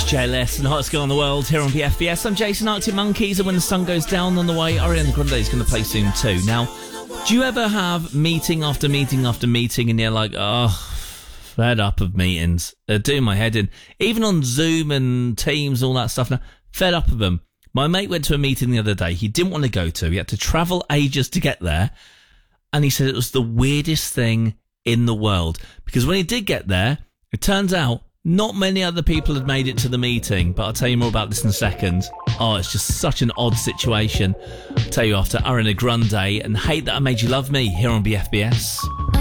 JLS and Hottest Girl in the World here on BFBS. I'm Jason, Arctic Monkeys, and when the sun goes down on the way, Ariana Grande is going to play soon too. Now, do you ever have meeting after meeting after meeting and you're like, oh, fed up of meetings? They're doing my head in. Even on Zoom and Teams, all that stuff now, fed up of them. My mate went to a meeting the other day he didn't want to go to. He had to travel ages to get there. And he said it was the weirdest thing in the world. Because when he did get there, it turns out not many other people had made it to the meeting, but I'll tell you more about this in a second. Oh, it's just such an odd situation. I'll tell you after Ariana Grande and Hate That I Made You Love Me here on BFBS.